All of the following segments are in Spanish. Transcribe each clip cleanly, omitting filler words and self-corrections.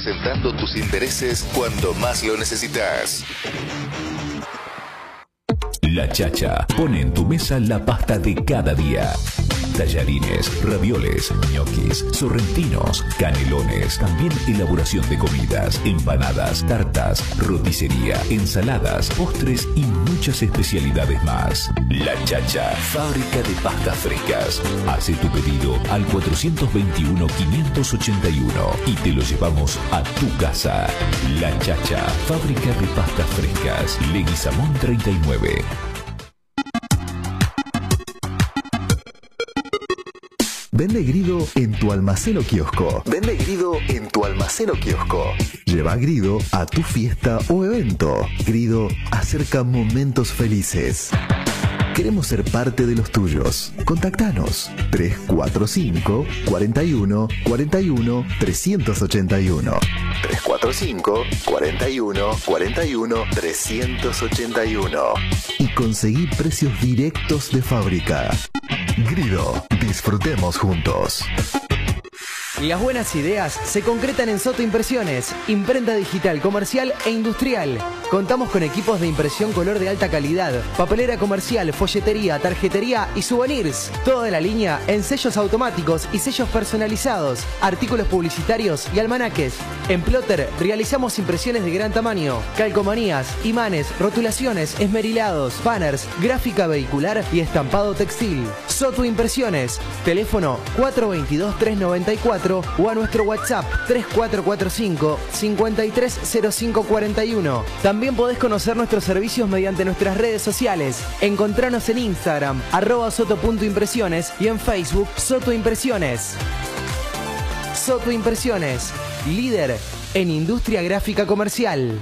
representando tus intereses cuando más lo necesitas. La Chacha pone en tu mesa la pasta de cada día. Tallarines, ravioles, ñoquis, sorrentinos, canelones, también elaboración de comidas, empanadas, tartas, roticería, ensaladas, postres y muchas especialidades más. La Chacha, fábrica de pastas frescas. Hace tu pedido al 421-581 y te lo llevamos a tu casa. La Chacha, fábrica de pastas frescas. Leguizamón 39. Vende Grido en tu almacén o kiosco. Vende Grido en tu almacén o kiosco. Lleva Grido a tu fiesta o evento. Grido acerca momentos felices. Queremos ser parte de los tuyos. Contactanos 345 41 41 381. 345 41 41 381. Y conseguí precios directos de fábrica. Grido, disfrutemos juntos. Las buenas ideas se concretan en Soto Impresiones, imprenta digital, comercial e industrial. Contamos con equipos de impresión color de alta calidad, papelera comercial, folletería, tarjetería y souvenirs. Toda la línea en sellos automáticos y sellos personalizados, artículos publicitarios y almanaques. En Plotter realizamos impresiones de gran tamaño, calcomanías, imanes, rotulaciones, esmerilados, banners, gráfica vehicular y estampado textil. Soto Impresiones, teléfono 422-394 o a nuestro WhatsApp 3445 530541. También podés conocer nuestros servicios mediante nuestras redes sociales. Encontranos en Instagram @soto.impresiones y en Facebook Soto Impresiones. Soto Impresiones, líder en industria gráfica comercial.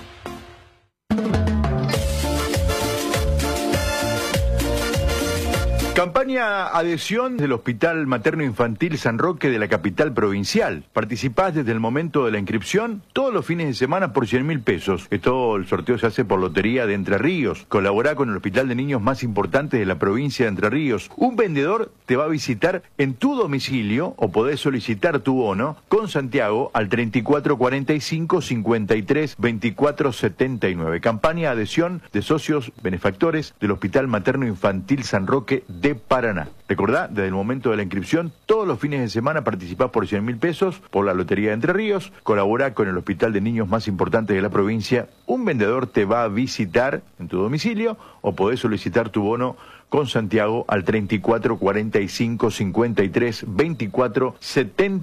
Campaña adhesión del Hospital Materno Infantil San Roque de la capital provincial. Participás desde el momento de la inscripción todos los fines de semana por 100.000 pesos. Esto, el sorteo se hace por Lotería de Entre Ríos. Colaborá con el hospital de niños más importante de la provincia de Entre Ríos. Un vendedor te va a visitar en tu domicilio o podés solicitar tu bono con Santiago al 3445 53 24 79. Campaña adhesión de socios benefactores del Hospital Materno Infantil San Roque de Paraná. Recordá, desde el momento de la inscripción, todos los fines de semana participás por 100.000 pesos por la Lotería de Entre Ríos, colaborá con el hospital de niños más importante de la provincia, un vendedor te va a visitar en tu domicilio o podés solicitar tu bono con Santiago al 34 45 53 24 79.